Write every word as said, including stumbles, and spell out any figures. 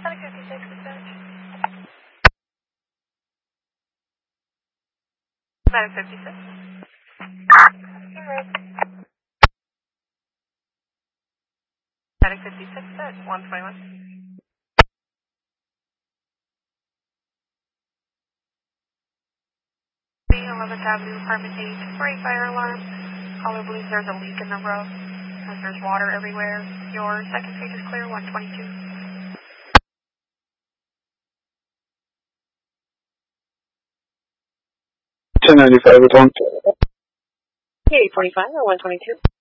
Static fifty-six, dispatch. Static fifty-six. Right. Static fifty-six at one twenty-one. The eleventh Avenue, apartment eight, for a fire alarm. Caller believes there's a leak in the roof, as there's water everywhere. Your second page is clear, one twenty-two. ten ninety-five with one. eight forty-five or one twenty-two.